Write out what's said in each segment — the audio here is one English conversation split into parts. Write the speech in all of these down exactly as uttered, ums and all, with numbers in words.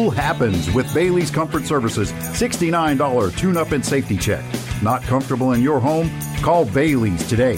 Cool happens with Bailey's Comfort Services sixty-nine dollars tune-up and safety check. Not comfortable in your home? Call Bailey's today.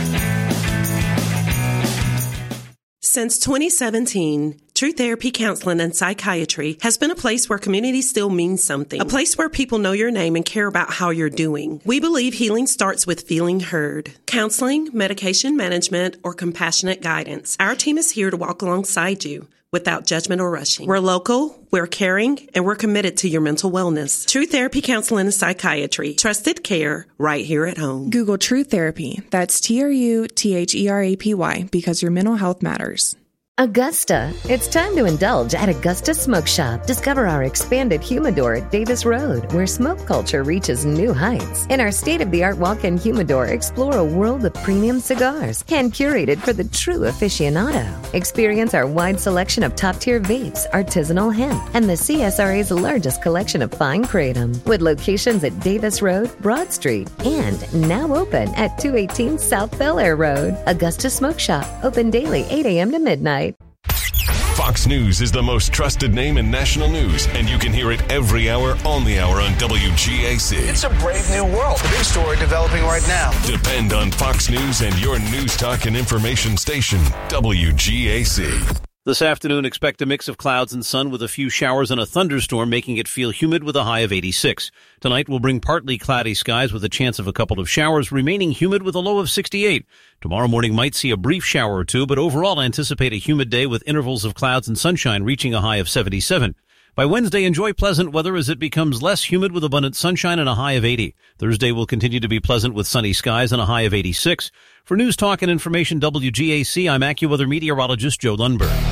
Since twenty seventeen, True Therapy Counseling and Psychiatry has been a place where community still means something. A place where people know your name and care about how you're doing. We believe healing starts with feeling heard. Counseling, medication management, or compassionate guidance. Our team is here to walk alongside you without judgment or rushing. We're local, we're caring, and we're committed to your mental wellness. True Therapy Counseling and Psychiatry. Trusted care right here at home. Google True Therapy. That's T R U T H E R A P Y because your mental health matters. Augusta. It's time to indulge at Augusta Smoke Shop. Discover our expanded humidor at Davis Road, where smoke culture reaches new heights. In our state-of-the-art walk-in humidor, explore a world of premium cigars, hand-curated for the true aficionado. Experience our wide selection of top-tier vapes, artisanal hemp, and the C S R A's largest collection of fine kratom, with locations at Davis Road, Broad Street, and now open at two eighteen South Bel Air Road. Augusta Smoke Shop, open daily eight a.m. to midnight. Fox News is the most trusted name in national news, and you can hear it every hour on the hour on W G A C. It's a brave new world. The big story developing right now. Depend on Fox News and your news talk and information station, W G A C. This afternoon, expect a mix of clouds and sun with a few showers and a thunderstorm, making it feel humid with a high of eighty-six. Tonight will bring partly cloudy skies with a chance of a couple of showers, remaining humid with a low of sixty-eight. Tomorrow morning might see a brief shower or two, but overall anticipate a humid day with intervals of clouds and sunshine reaching a high of seventy-seven. By Wednesday, enjoy pleasant weather as it becomes less humid with abundant sunshine and a high of eighty. Thursday will continue to be pleasant with sunny skies and a high of eighty-six. For News Talk and Information W G A C, I'm AccuWeather meteorologist Joe Lundberg.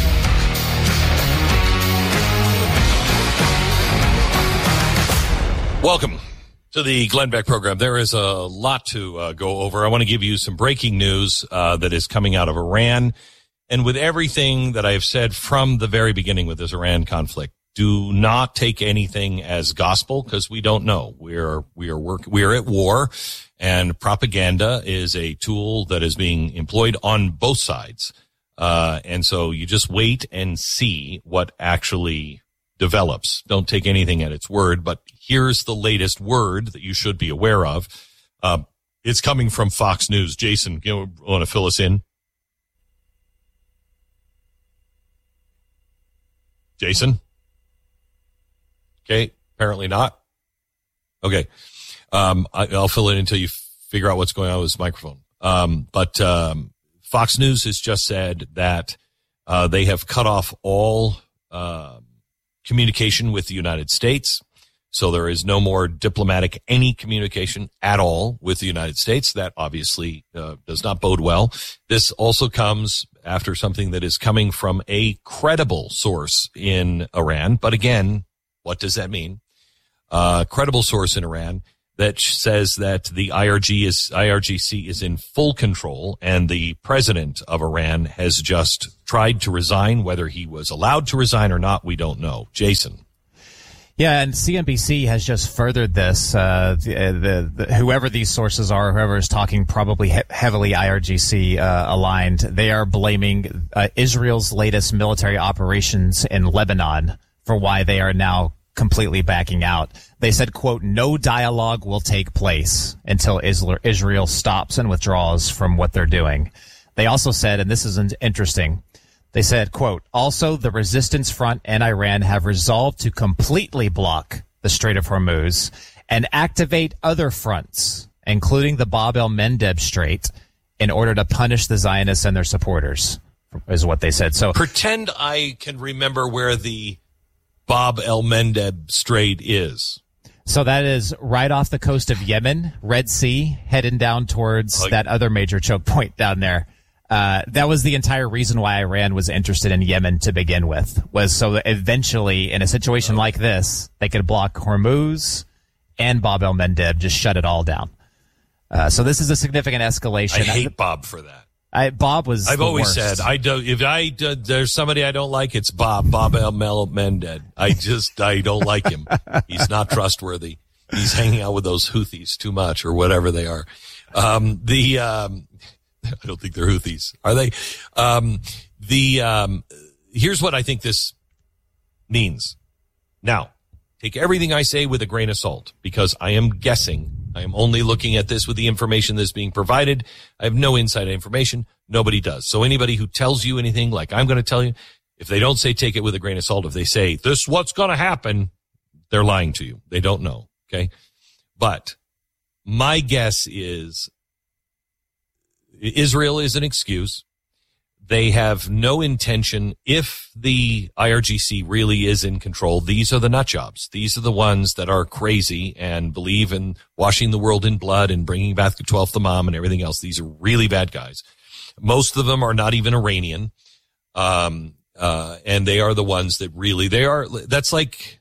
Welcome to the Glenn Beck program. There is a lot to uh, go over. I want to give you some breaking news uh, that is coming out of Iran. And with everything that I have said from the very beginning with this Iran conflict, do not take anything as gospel because we don't know. We're we are work we are at war, and propaganda is a tool that is being employed on both sides. Uh, and so you just wait and see what actually develops. Don't take anything at its word, but here's the latest word that you should be aware of. Uh, it's coming from Fox News. Jason, you want to fill us in? Jason? Okay, apparently not. Okay, um, I, I'll fill it until you figure out what's going on with this microphone. Um, but um, Fox News has just said that uh, they have cut off all uh, communication with the United States. So there is no more diplomatic, any communication at all with the United States. That obviously uh, does not bode well. This also comes after something that is coming from a credible source in Iran. But again, what does that mean? A uh, credible source in Iran that says that the I R G is, I R G C is in full control, and the president of Iran has just tried to resign. Whether he was allowed to resign or not, we don't know. Jason. Yeah, and C N B C has just furthered this. Uh, the, the, the, whoever these sources are, whoever is talking, probably he- heavily I R G C uh, aligned. They are blaming uh, Israel's latest military operations in Lebanon for why they are now completely backing out. They said, quote, no dialogue will take place until Israel stops and withdraws from what they're doing. They also said, and this is interesting, they said, quote, also the resistance front and Iran have resolved to completely block the Strait of Hormuz and activate other fronts, including the Bab el-Mandeb Strait, in order to punish the Zionists and their supporters, is what they said. So pretend I can remember where the Bab el-Mandeb Strait is. So that is right off the coast of Yemen, Red Sea, heading down towards oh, that other major choke point down there. Uh, that was the entire reason why Iran was interested in Yemen to begin with, was so that eventually, in a situation like this, they could block Hormuz and Bab el-Mandeb, just shut it all down. Uh, so this is a significant escalation. I hate Bob for that. I, Bob was. I've the always worst. said I do. If I do, there's somebody I don't like, it's Bob. Bob el-Mandeb. I just I don't like him. He's not trustworthy. He's hanging out with those Houthis too much, or whatever they are. Um, the um, I don't think they're Houthis, are they? Um, the um, here's what I think this means. Now, take everything I say with a grain of salt, because I am guessing. I am only looking at this with the information that's being provided. I have no inside information. Nobody does. So anybody who tells you anything like I'm going to tell you, if they don't say take it with a grain of salt, if they say this is what's going to happen, they're lying to you. They don't know. Okay. But my guess is Israel is an excuse. They have no intention. If the I R G C really is in control, these are the nut jobs. These are the ones that are crazy and believe in washing the world in blood and bringing back the twelfth Imam and everything else. These are really bad guys. Most of them are not even Iranian. Um, uh, and they are the ones that really, they are, that's like,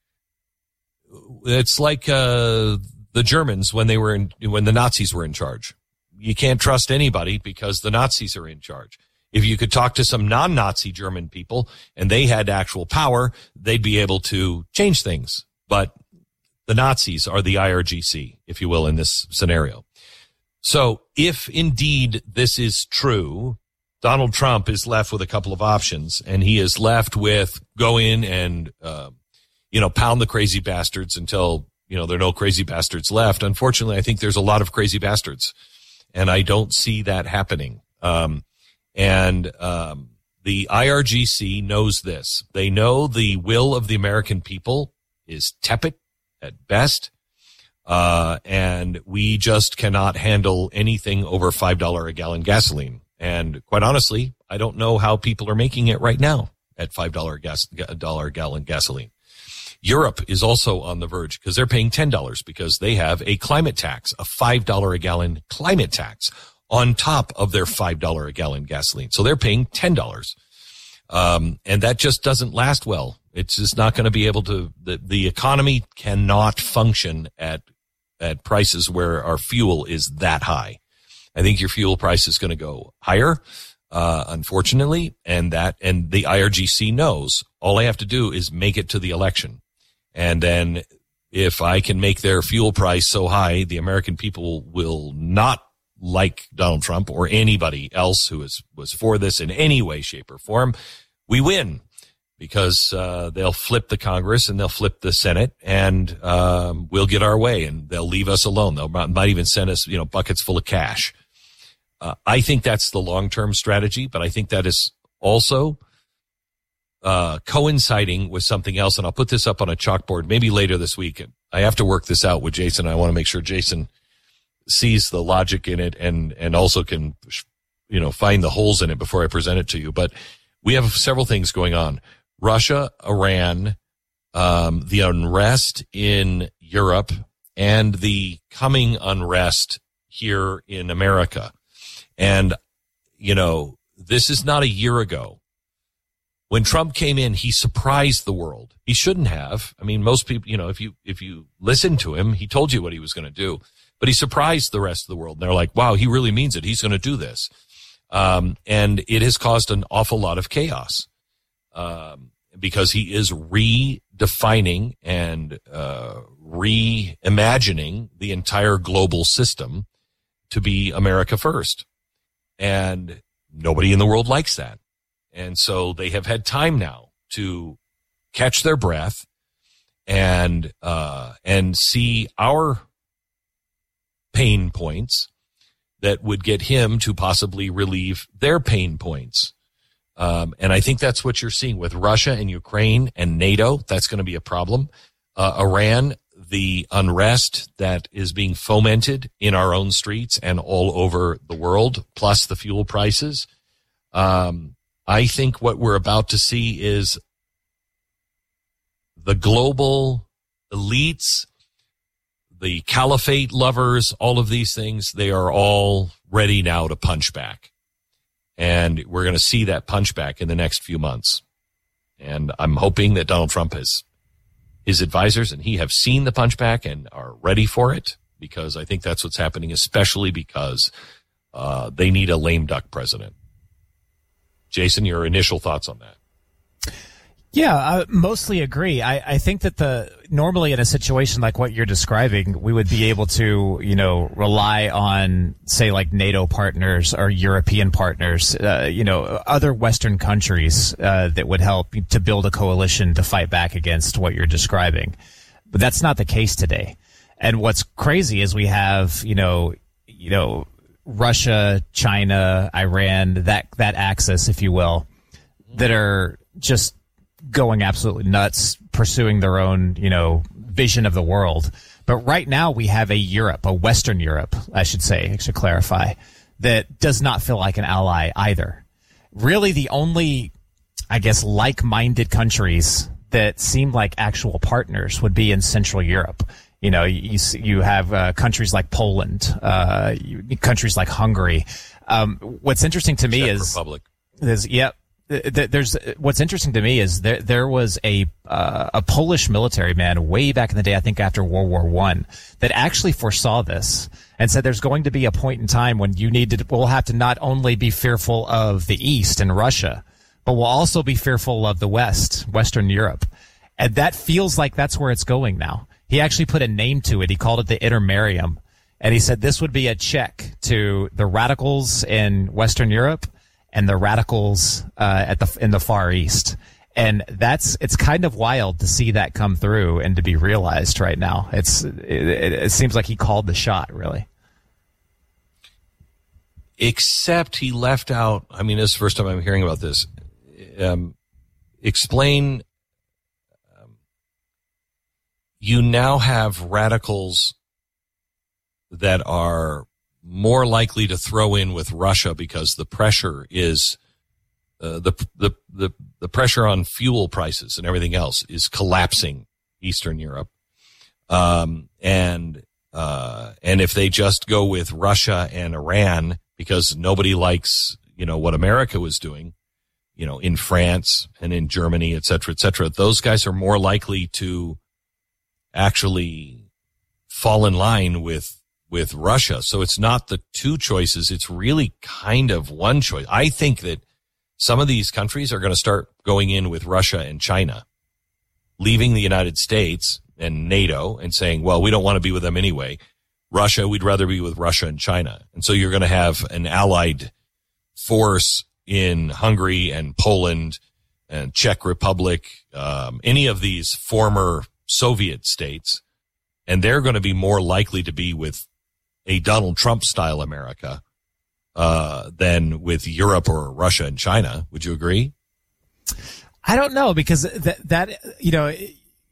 it's like, uh, the Germans when they were in, when the Nazis were in charge. You can't trust anybody because the Nazis are in charge. If you could talk to some non-Nazi German people and they had actual power, they'd be able to change things. But the Nazis are the I R G C, if you will, in this scenario. So if indeed this is true, Donald Trump is left with a couple of options, and he is left with go in and, uh, you know, pound the crazy bastards until, you know, there are no crazy bastards left. Unfortunately, I think there's a lot of crazy bastards, and I don't see that happening. Um, And um, the I R G C knows this. They know the will of the American people is tepid at best, uh, and we just cannot handle anything over five dollars a gallon gasoline. And quite honestly, I don't know how people are making it right now at five dollars gas, dollar a gallon gasoline. Europe is also on the verge because they're paying ten dollars because they have a climate tax, a five dollars a gallon climate tax on top of their five dollars a gallon gasoline. So they're paying ten dollars. Um, and that just doesn't last well. It's just not going to be able to, the, the economy cannot function at, at prices where our fuel is that high. I think your fuel price is going to go higher, uh, unfortunately. And that, and the I R G C knows all I have to do is make it to the election. And then if I can make their fuel price so high, the American people will not like Donald Trump or anybody else who is, was for this in any way, shape, or form. We win because uh, they'll flip the Congress and they'll flip the Senate, and um, we'll get our way, and they'll leave us alone. They'll might even send us, you know, buckets full of cash. Uh, I think that's the long-term strategy, but I think that is also uh, coinciding with something else. And I'll put this up on a chalkboard maybe later this week. I have to work this out with Jason. I want to make sure Jason sees the logic in it and, and also can, you know, find the holes in it before I present it to you. But we have several things going on. Russia, Iran, um, the unrest in Europe, and the coming unrest here in America. And, you know, this is not a year ago. When Trump came in, he surprised the world. He shouldn't have. I mean, most people, you know, if you, if you listen to him, he told you what he was going to do. But he surprised the rest of the world. And they're like, wow, he really means it. He's going to do this. Um, and it has caused an awful lot of chaos, um, because he is redefining and, uh, reimagining the entire global system to be America first. And nobody in the world likes that. And so they have had time now to catch their breath and, uh, and see our pain points that would get him to possibly relieve their pain points. Um, and I think that's what you're seeing with Russia and Ukraine and NATO. That's going to be a problem. Uh, Iran, the unrest that is being fomented in our own streets and all over the world, plus the fuel prices. Um, I think what we're about to see is the global elites, the caliphate lovers, all of these things, they are all ready now to punch back. And we're going to see that punch back in the next few months. And I'm hoping that Donald Trump has his advisors and he have seen the punch back and are ready for it, because I think that's what's happening, especially because uh, they need a lame duck president. Jason, your initial thoughts on that? Yeah, I mostly agree. I, I think that the normally in a situation like what you're describing, we would be able to, you know, rely on, say, like NATO partners or European partners, uh, you know, other Western countries uh, that would help to build a coalition to fight back against what you're describing. But that's not the case today. And what's crazy is we have, you know, you know, Russia, China, Iran, that that axis, if you will, that are just going absolutely nuts, pursuing their own, you know, vision of the world. But right now we have a Europe, a Western Europe, I should say, I should clarify, that does not feel like an ally either. Really the only, I guess, like-minded countries that seem like actual partners would be in Central Europe. You know, you, you have uh, countries like Poland, uh, you, countries like Hungary. Um, what's interesting to me Czech is, Republic. is, yep. There's what's interesting to me is there there was a uh, a Polish military man way back in the day, I think after World War One, that actually foresaw this and said there's going to be a point in time when you need to we'll have to not only be fearful of the East and Russia, but we'll also be fearful of the West, Western Europe, and that feels like that's where it's going now. He actually put a name to it. He called it the Intermarium, and he said this would be a check to the radicals in Western Europe and the radicals uh, at the in the Far East, and that's it's kind of wild to see that come through and to be realized right now. It's it, it, it seems like he called the shot, really. Except he left out. I mean, this is the first time I'm hearing about this. Um, explain. Um, you now have radicals that are more likely to throw in with Russia because the pressure is uh, the the the the pressure on fuel prices and everything else is collapsing Eastern Europe, um, and uh, and if they just go with Russia and Iran because nobody likes you know what America was doing, you know in France and in Germany, et cetera, et cetera, those guys are more likely to actually fall in line with. with Russia. So it's not the two choices. It's really kind of one choice. I think that some of these countries are going to start going in with Russia and China, leaving the United States and NATO and saying, well, we don't want to be with them anyway. Russia, we'd rather be with Russia and China. And so you're going to have an allied force in Hungary and Poland and Czech Republic, um, any of these former Soviet states, and they're going to be more likely to be with a Donald Trump style America, uh, than with Europe or Russia and China. Would you agree? I don't know because that, that, you know, it,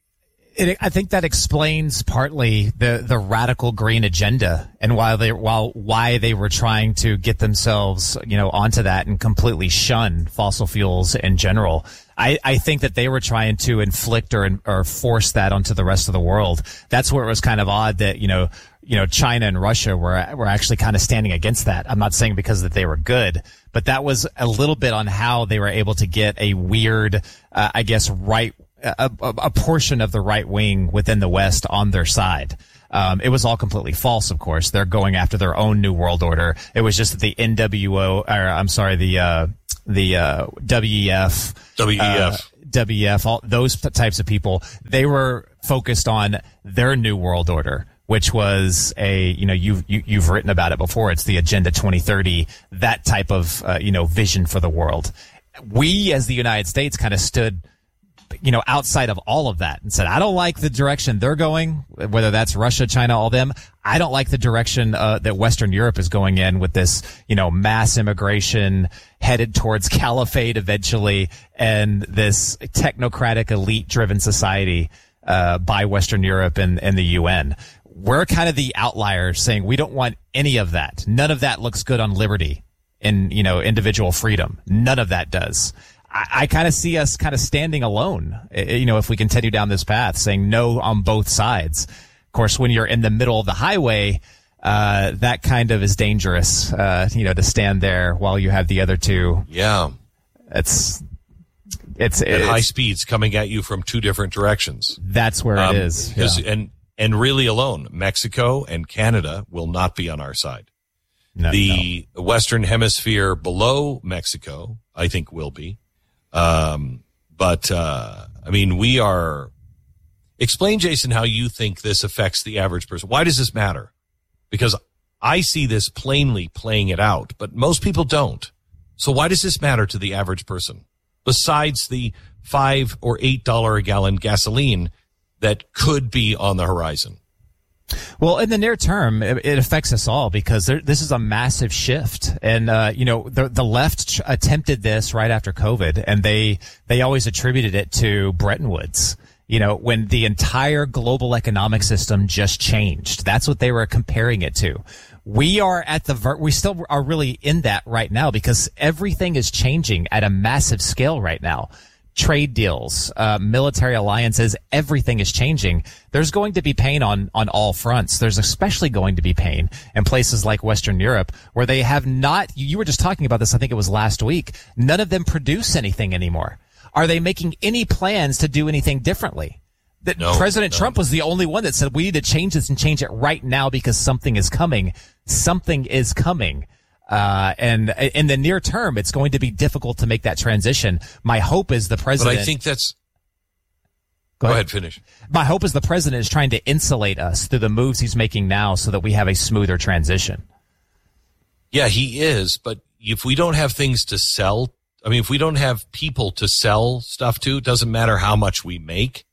it, I think that explains partly the, the radical green agenda and why they, while, why they were trying to get themselves, you know, onto that and completely shun fossil fuels in general. I, I think that they were trying to inflict or, or force that onto the rest of the world. That's where it was kind of odd that, you know, you know, China and Russia were, were actually kind of standing against that. I'm not saying because that they were good, but that was a little bit on how they were able to get a weird, uh, I guess, right, a, a, a portion of the right wing within the West on their side. Um, it was all completely false, of course. They're going after their own new world order. It was just that the N W O, or I'm sorry, the, uh, the, uh, W E F, W E F, uh, W E F, all those types of people, they were focused on their new world order, which was a, you know, you've, you, you've written about it before. It's the Agenda twenty thirty, that type of, uh, you know, vision for the world. We as the United States kind of stood, you know, outside of all of that and said, I don't like the direction they're going, whether that's Russia, China, all them. I don't like the direction uh, that Western Europe is going in with this, you know, mass immigration headed towards caliphate eventually and this technocratic elite driven society uh, by Western Europe and, and the U N. We're kind of the outliers saying we don't want any of that. None of that looks good on liberty and, you know, individual freedom. None of that does. I, I kind of see us kind of standing alone, you know, if we continue down this path, saying no on both sides. Of course, when you're in the middle of the highway, uh, that kind of is dangerous, uh, you know, to stand there while you have the other two. Yeah. It's, it's, at it's high speeds coming at you from two different directions. That's where um, it is. Because, yeah. and, and really alone, Mexico and Canada will not be on our side. No, the no. Western Hemisphere below Mexico, I think, will be. Um, But, uh, I mean, we are, explain, Jason, how you think this affects the average person. Why does this matter? Because I see this plainly playing it out, but most people don't. So why does this matter to the average person? Besides the five or eight dollar a gallon gasoline that could be on the horizon. Well, in the near term, it, it affects us all because there, this is a massive shift. And, uh, you know, the, the left ch- attempted this right after COVID, and they, they always attributed it to Bretton Woods. You know, when the entire global economic system just changed. That's what they were comparing it to. We are at the, ver- we still are really in that right now because everything is changing at a massive scale right now. Trade deals, uh, military alliances, everything is changing. There's going to be pain on, on all fronts. There's especially going to be pain in places like Western Europe where they have not, you were just talking about this, I think it was last week. None of them produce anything anymore. Are they making any plans to do anything differently? That no, President no. Trump was the only one that said we need to change this and change it right now because something is coming. Something is coming. Uh, and in the near term, it's going to be difficult to make that transition. My hope is the president. But I think that's. Go, Go ahead. ahead, finish. My hope is the president is trying to insulate us through the moves he's making now so that we have a smoother transition. Yeah, he is. But if we don't have things to sell, I mean, if we don't have people to sell stuff to, it doesn't matter how much we make.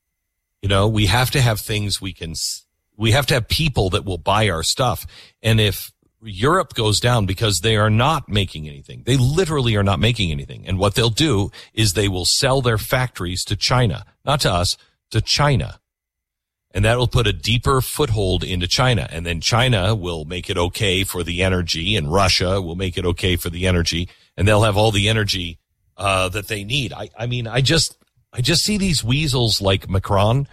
You know, we have to have things we can, we have to have people that will buy our stuff. And if Europe goes down because they are not making anything, they literally are not making anything. And what they'll do is they will sell their factories to China, not to us, to China. And that will put a deeper foothold into China. And then China will make it okay for the energy, and Russia will make it okay for the energy. And they'll have all the energy, uh, that they need. I, I mean, I just, I just see these weasels like Macron,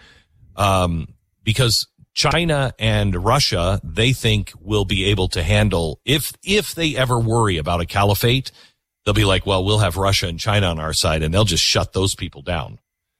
um, because China and Russia, they think will be able to handle, if, if they ever worry about a caliphate, they'll be like, well, we'll have Russia and China on our side and they'll just shut those people down.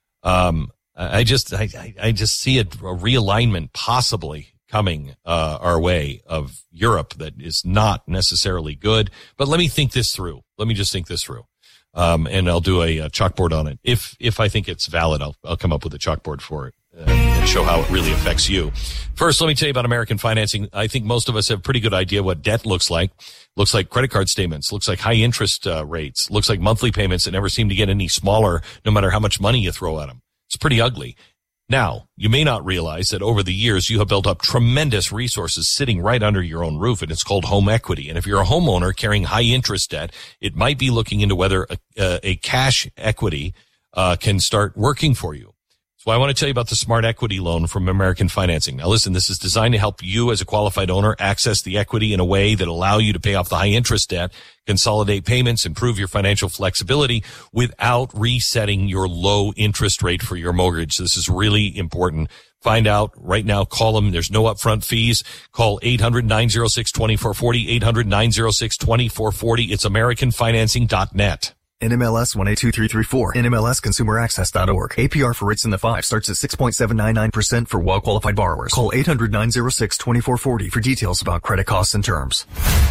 Um, I just, I, I just see a, a realignment possibly coming, uh, our way of Europe that is not necessarily good. But let me think this through. Let me just think this through. Um, and I'll do a, a chalkboard on it. If, if I think it's valid, I'll, I'll come up with a chalkboard for it. Uh, and show how it really affects you. First, let me tell you about American financing. I think most of us have a pretty good idea what debt looks like. Looks like credit card statements, looks like high interest uh, rates, looks like monthly payments that never seem to get any smaller no matter how much money you throw at them. It's pretty ugly. Now, you may not realize that over the years you have built up tremendous resources sitting right under your own roof, and it's called home equity. And if you're a homeowner carrying high interest debt, it might be looking into whether a, a, a cash equity uh, can start working for you. So I want to tell you about the Smart Equity Loan from American Financing. Now listen, this is designed to help you as a qualified owner access the equity in a way that allow you to pay off the high interest debt, consolidate payments, improve your financial flexibility without resetting your low interest rate for your mortgage. This is really important. Find out right now. Call them. There's no upfront fees. Call eight hundred, nine oh six, two four four zero, eight hundred, nine oh six, two four four zero. It's american financing dot net. N M L S one eight two three three four. N M L S consumer access dot org. A P R for rates in the five starts at six point seven nine nine percent for well-qualified borrowers. Call eight hundred, nine oh six, two four four zero for details about credit costs and terms.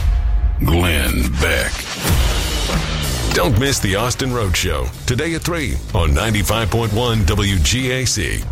Glenn Beck. Don't miss the Austin Road Show today at three on ninety-five point one W G A C.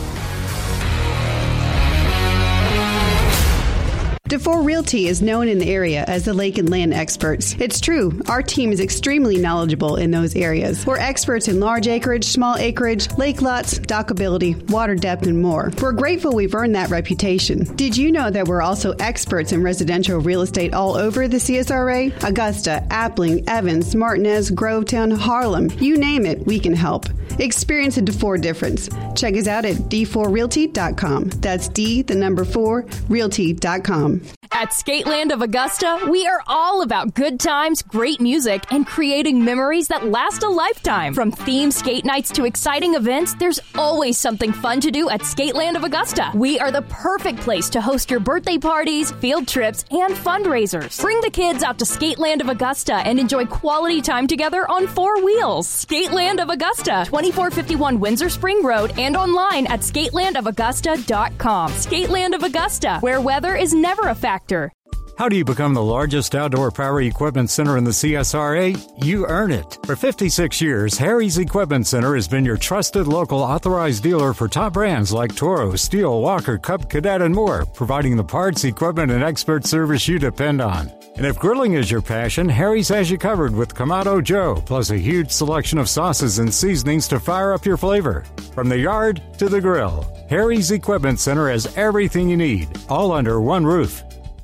DeFore Realty is known in the area as the lake and land experts. It's true, our team is extremely knowledgeable in those areas. We're experts in large acreage, small acreage, lake lots, dockability, water depth, and more. We're grateful we've earned that reputation. Did you know that we're also experts in residential real estate all over the C S R A? Augusta, Appling, Evans, Martinez, Grovetown, Harlem, you name it, we can help. Experience a DeFore difference. Check us out at d four realty dot com. That's D, the number four, realty dot com. At Skateland of Augusta, we are all about good times, great music, and creating memories that last a lifetime. From themed skate nights to exciting events, there's always something fun to do at Skateland of Augusta. We are the perfect place to host your birthday parties, field trips, and fundraisers. Bring the kids out to Skateland of Augusta and enjoy quality time together on four wheels. Skateland of Augusta, twenty-four fifty-one Windsor Spring Road, and online at skateland of augusta dot com. Skateland of Augusta, where weather is never a factor. How do you become the largest outdoor power equipment center in the C S R A? You earn it. For fifty-six years, Harry's Equipment Center has been your trusted local authorized dealer for top brands like Toro, Steel, Walker, Cub Cadet, and more, providing the parts, equipment, and expert service you depend on. And if grilling is your passion, Harry's has you covered with Kamado Joe, plus a huge selection of sauces and seasonings to fire up your flavor. From the yard to the grill, Harry's Equipment Center has everything you need, all under one roof.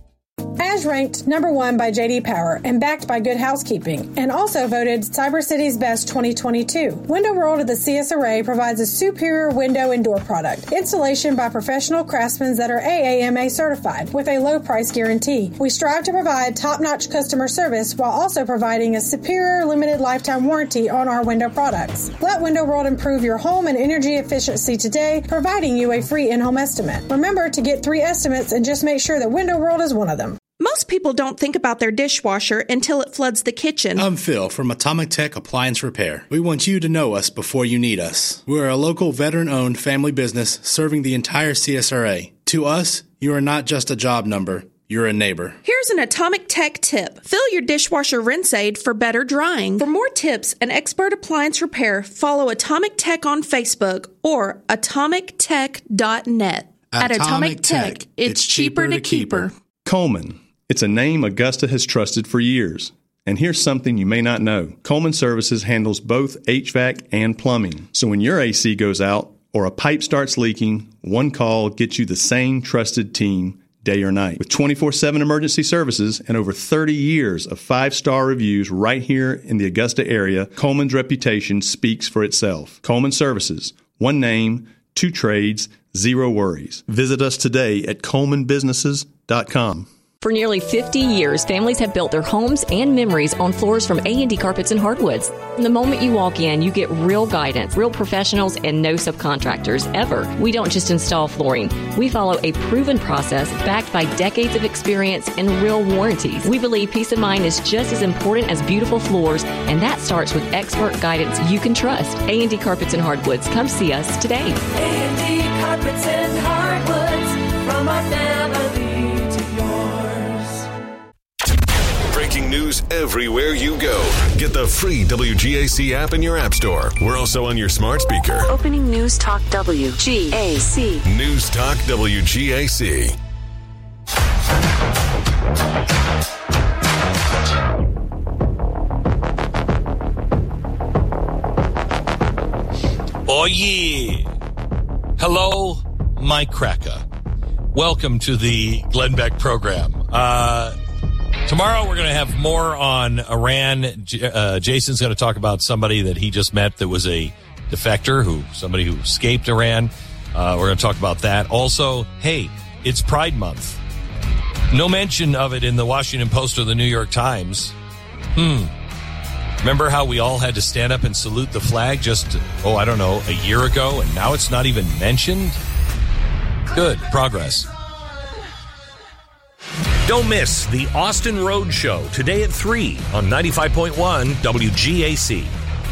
As ranked number one by J D Power and backed by Good Housekeeping, and also voted Cyber City's Best twenty twenty-two. Window World of the C S R A provides a superior window and door product. Installation by professional craftsmen that are A A M A certified with a low price guarantee. We strive to provide top-notch customer service while also providing a superior limited lifetime warranty on our window products. Let Window World improve your home and energy efficiency today, providing you a free in-home estimate. Remember to get three estimates and just make sure that Window World is one of them. Most people don't think about their dishwasher until it floods the kitchen. I'm Phil from Atomic Tech Appliance Repair. We want you to know us before you need us. We're a local veteran-owned family business serving the entire C S R A. To us, you are not just a job number. You're a neighbor. Here's an Atomic Tech tip. Fill your dishwasher rinse aid for better drying. For more tips and expert appliance repair, follow Atomic Tech on Facebook or atomic tech dot net. At Atomic Tech, it's cheaper to keep her. Coleman. It's a name Augusta has trusted for years. And here's something you may not know. Coleman Services handles both H V A C and plumbing. So when your A C goes out or a pipe starts leaking, one call gets you the same trusted team day or night. With twenty-four seven emergency services and over thirty years of five-star reviews right here in the Augusta area, Coleman's reputation speaks for itself. Coleman Services. One name, two trades, zero worries. Visit us today at coleman businesses dot com. For nearly fifty years, families have built their homes and memories on floors from A and D Carpets and Hardwoods. From the moment you walk in, you get real guidance, real professionals, and no subcontractors, ever. We don't just install flooring. We follow a proven process backed by decades of experience and real warranties. We believe peace of mind is just as important as beautiful floors, and that starts with expert guidance you can trust. A and D Carpets and Hardwoods. Come see us today. A and D Carpets and Hardwoods, from our family. Breaking news everywhere you go. Get the free W G A C app in your app store. We're also on your smart speaker. Opening News Talk W G A C. News Talk W G A C. Oh, yeah. Hello, Mike Kraka. Welcome to the Glenn Beck program. Uh... Tomorrow we're going to have more on Iran. J- uh, Jason's going to talk about somebody that he just met that was a defector, who somebody who escaped Iran. Uh, we're going to talk about that. Also, hey, it's Pride Month. No mention of it in the Washington Post or the New York Times. Hmm. Remember how we all had to stand up and salute the flag just, oh, I don't know, a year ago, and now it's not even mentioned? Good. Progress. Don't miss the Austin Road Show today at three on ninety-five point one W G A C.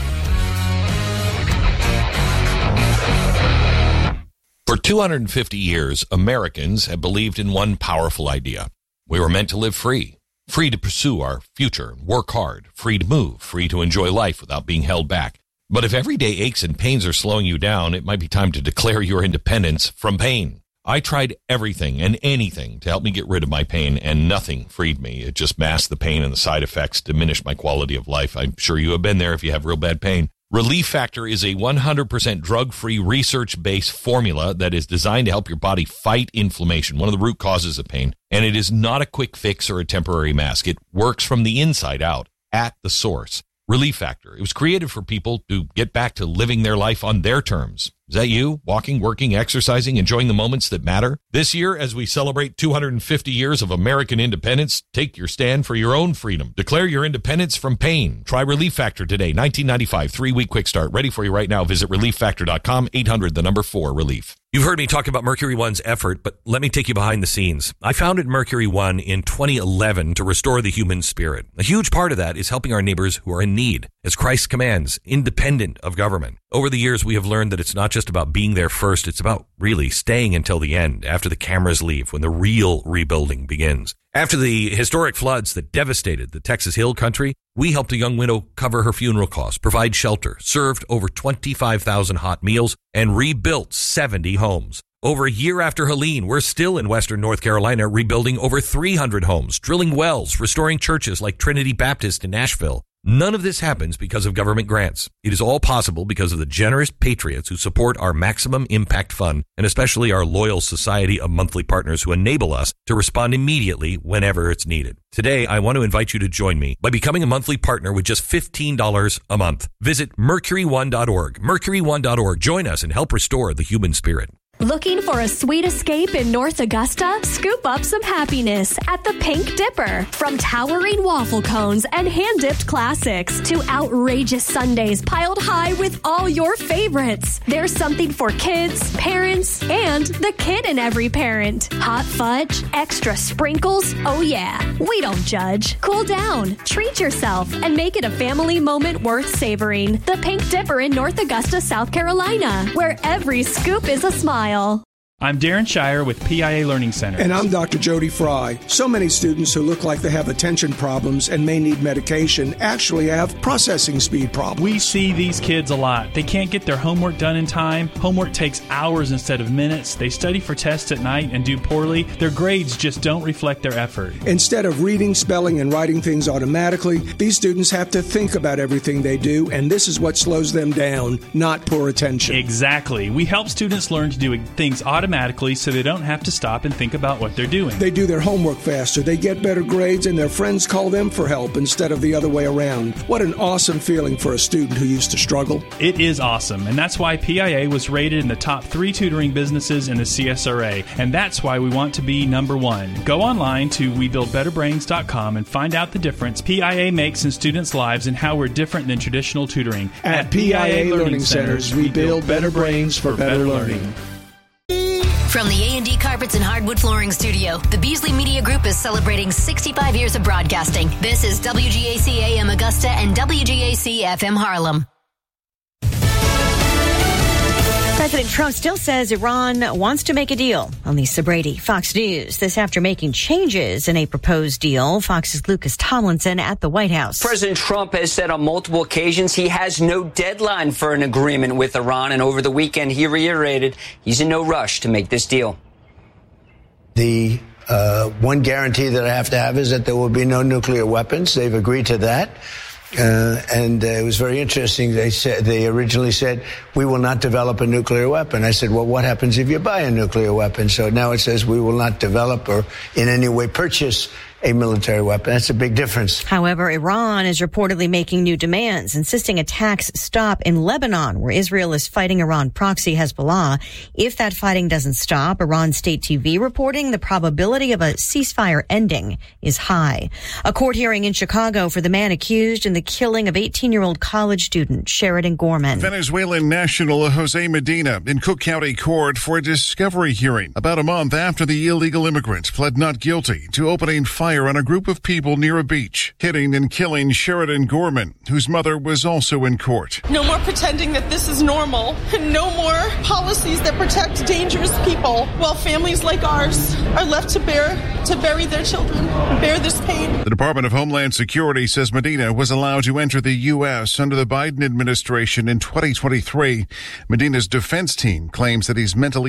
For two hundred fifty years, Americans have believed in one powerful idea. We were meant to live free, free to pursue our future, work hard, free to move, free to enjoy life without being held back. But if everyday aches and pains are slowing you down, it might be time to declare your independence from pain. I tried everything and anything to help me get rid of my pain, and nothing freed me. It just masked the pain, and the side effects diminished my quality of life. I'm sure you have been there if you have real bad pain. Relief Factor is a one hundred percent drug-free, research-based formula that is designed to help your body fight inflammation, one of the root causes of pain. And it is not a quick fix or a temporary mask. It works from the inside out, at the source. Relief Factor. It was created for people to get back to living their life on their terms. Is that you? Walking, working, exercising, enjoying the moments that matter? This year, as we celebrate two hundred fifty years of American independence, take your stand for your own freedom. Declare your independence from pain. Try Relief Factor today. nineteen ninety-five, three-week quick start. Ready for you right now. Visit relief factor dot com, eight hundred, the number four, relief. You've heard me talk about Mercury One's effort, but let me take you behind the scenes. I founded Mercury One in twenty eleven to restore the human spirit. A huge part of that is helping our neighbors who are in need, as Christ commands, independent of government. Over the years, we have learned that it's not just about being there first, it's about really staying until the end, after the cameras leave, when the real rebuilding begins. After the historic floods that devastated the Texas Hill Country, we helped a young widow cover her funeral costs, provide shelter, served over twenty-five thousand hot meals, and rebuilt seventy homes. Over a year after Helene, we're still in Western North Carolina rebuilding over three hundred homes, drilling wells, restoring churches like Trinity Baptist in Nashville. None of this happens because of government grants. It is all possible because of the generous patriots who support our Maximum Impact Fund, and especially our loyal society of monthly partners who enable us to respond immediately whenever it's needed. Today, I want to invite you to join me by becoming a monthly partner with just fifteen dollars a month. Visit mercury one dot org. mercury one dot org. Join us and help restore the human spirit. Looking for a sweet escape in North Augusta? Scoop up some happiness at the Pink Dipper. From towering waffle cones and hand-dipped classics to outrageous sundaes piled high with all your favorites. There's something for kids, parents, and the kid in every parent. Hot fudge, extra sprinkles, oh yeah. We don't judge. Cool down, treat yourself, and make it a family moment worth savoring. The Pink Dipper in North Augusta, South Carolina, where every scoop is a smile. I'm Darren Shire with P I A Learning Center. And I'm Doctor Jody Fry. So many students who look like they have attention problems and may need medication actually have processing speed problems. We see these kids a lot. They can't get their homework done in time. Homework takes hours instead of minutes. They study for tests at night and do poorly. Their grades just don't reflect their effort. Instead of reading, spelling, and writing things automatically, these students have to think about everything they do, and this is what slows them down, not poor attention. Exactly. We help students learn to do things automatically so they don't have to stop and think about what they're doing. They do their homework faster, they get better grades, and their friends call them for help instead of the other way around. What an awesome feeling for a student who used to struggle. It is awesome, and that's why P I A was rated in the top three tutoring businesses in the C S R A, and that's why we want to be number one. Go online to we build better brains dot com and find out the difference P I A makes in students' lives and how we're different than traditional tutoring. At, At P I A, P I A Learning Centers, we build better brains for better learning. From the A and D Carpets and Hardwood Flooring Studio, the Beasley Media Group is celebrating sixty-five years of broadcasting. This is W G A C A M Augusta and W G A C F M Harlem. President Trump still says Iran wants to make a deal. Lisa Brady, Fox News. This after making changes in a proposed deal. Fox's Lucas Tomlinson at the White House. President Trump has said on multiple occasions he has no deadline for an agreement with Iran. And over the weekend, he reiterated he's in no rush to make this deal. The uh, one guarantee that I have to have is that there will be no nuclear weapons. They've agreed to that. Uh, and uh, it was very interesting. They said they originally said we will not develop a nuclear weapon. I said, well, what happens if you buy a nuclear weapon? So now it says we will not develop or in any way purchase a military weapon. That's a big difference. However, Iran is reportedly making new demands, insisting attacks stop in Lebanon, where Israel is fighting Iran proxy Hezbollah. If that fighting doesn't stop, Iran state T V reporting the probability of a ceasefire ending is high. A court hearing in Chicago for the man accused in the killing of eighteen-year-old college student Sheridan Gorman. Venezuelan national Jose Medina in Cook County Court for a discovery hearing about a month after the illegal immigrant pled not guilty to opening fire on a group of people near a beach, hitting and killing Sheridan Gorman, whose mother was also in court. No more pretending that this is normal. No more policies that protect dangerous people while families like ours are left to bear, to bury their children, bear this pain. The Department of Homeland Security says Medina was allowed to enter the U S under the Biden administration in twenty twenty-three. Medina's defense team claims that he's mentally